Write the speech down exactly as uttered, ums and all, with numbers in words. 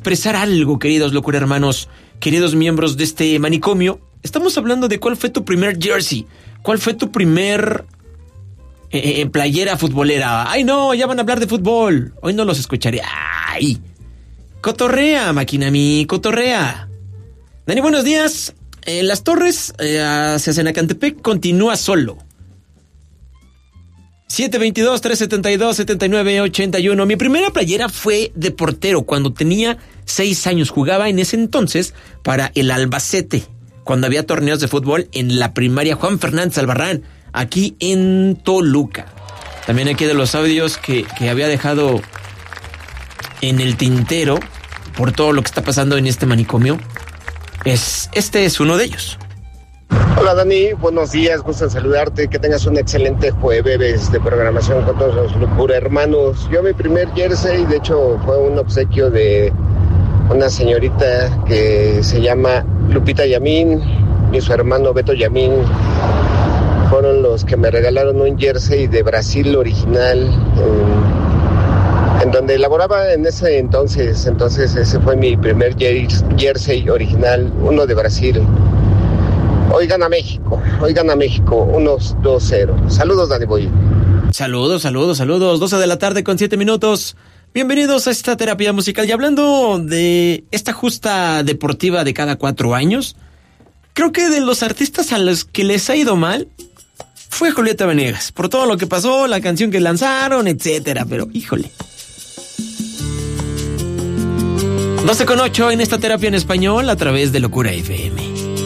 expresar algo, queridos locura hermanos, queridos miembros de este manicomio. Estamos hablando de cuál fue tu primer jersey, cuál fue tu primer eh, playera futbolera. Ay, no, ya van a hablar de fútbol. Hoy no los escucharé. Ay, cotorrea, máquina mi, cotorrea. Dani, buenos días. En Las Torres, eh, hacia Senacantepec, continúa solo. siete veintidós, trescientos setenta y dos, setenta y nueve, ochenta y uno. Mi primera playera fue de portero cuando tenía seis años. Jugaba en ese entonces para el Albacete, cuando había torneos de fútbol en la primaria Juan Fernández Albarrán, aquí en Toluca. También aquí de los audios que, que había dejado en el tintero por todo lo que está pasando en este manicomio. Es, este es uno de ellos. Hola Dani, buenos días, gusto en saludarte, que tengas un excelente jueves de programación con todos los locura hermanos. Yo mi primer jersey, de hecho, fue un obsequio de una señorita que se llama Lupita Yamín y su hermano Beto Yamín. Fueron los que me regalaron un jersey de Brasil original, en, en donde laboraba en ese entonces, entonces ese fue mi primer jersey original, uno de Brasil. Hoy gana México, hoy gana México, unos dos cero. Saludos, Dani Boy. Saludos, saludos, saludos. doce de la tarde con siete minutos. Bienvenidos a esta terapia musical. Y hablando de esta justa deportiva de cada cuatro años, creo que de los artistas a los que les ha ido mal fue Julieta Venegas. Por todo lo que pasó, la canción que lanzaron, etcétera. Pero, híjole. doce con ocho en esta terapia en español a través de Locura F M.